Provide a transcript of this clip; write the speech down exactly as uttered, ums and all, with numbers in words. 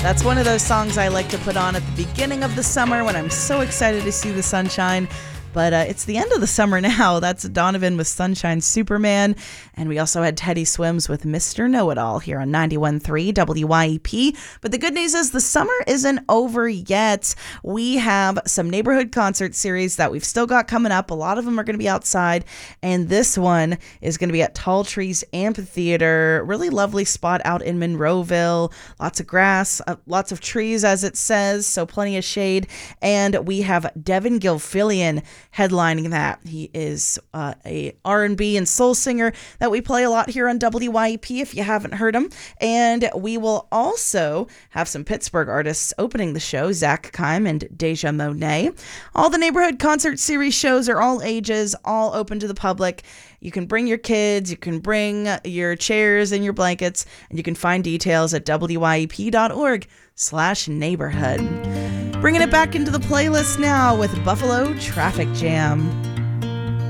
That's one of those songs I like to put on at the beginning of the summer when I'm so excited to see the sunshine. But uh, it's the end of the summer now. That's Donovan with Sunshine Superman. And we also had Teddy Swims with Mister Know-It-All here on ninety-one point three W Y E P. But the good news is the summer isn't over yet. We have some neighborhood concert series that we've still got coming up. A lot of them are going to be outside. And this one is going to be at Tall Trees Amphitheater. Really lovely spot out in Monroeville. Lots of grass, uh, lots of trees, as it says. So plenty of shade. And we have Devin Gilfillian headlining that. He is uh, a R and B and soul singer that we play a lot here on W Y E P if you haven't heard him. And we will also have some Pittsburgh artists opening the show, Zach Kime and Deja Monet. All the neighborhood concert series shows are all ages, all open to the public. You can bring your kids, you can bring your chairs and your blankets, and you can find details at W Y E P dot org slash neighborhood. Bringing it back into the playlist now with Buffalo Traffic Jam.